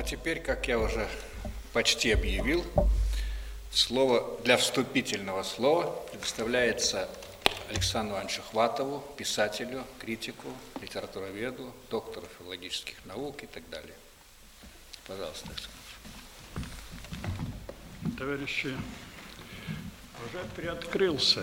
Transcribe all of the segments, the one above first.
теперь, как я уже почти объявил, слово для вступительного слова предоставляется Александру Ивановичу Хватову, писателю, критику, литературоведу, доктору филологических наук и так далее. Пожалуйста, Александр Иванович. Товарищи, уже приоткрылся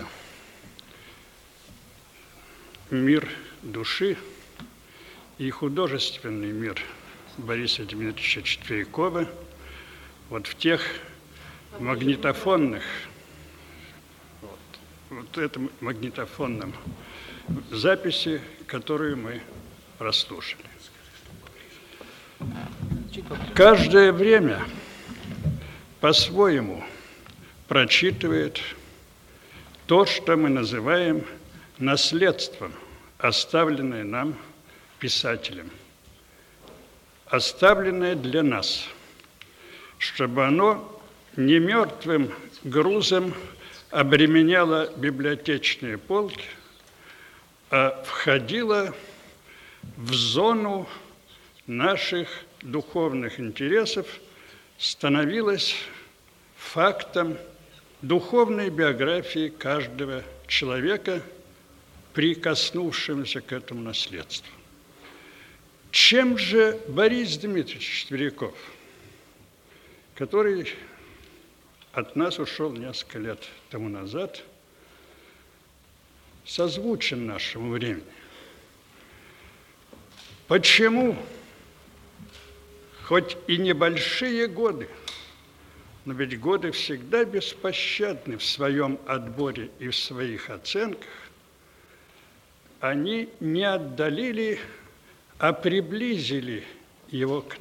мир души и художественный мир Бориса Дмитриевича Четверякова вот в тех магнитофонных, вот этом магнитофонном записи, которую мы прослушали. Каждое время по-своему прочитывает то, что мы называем наследством, оставленное нам писателем, оставленное для нас, чтобы оно не мертвым грузом обременяло библиотечные полки, а входило в зону наших духовных интересов, становилось фактом духовной биографии каждого человека, прикоснувшегося к этому наследству. Чем же Борис Дмитриевич Четверяков, который от нас ушел несколько лет тому назад, созвучен нашему времени? Почему, хоть и небольшие годы, но ведь годы всегда беспощадны в своем отборе и в своих оценках, они не отдалили, а приблизили его к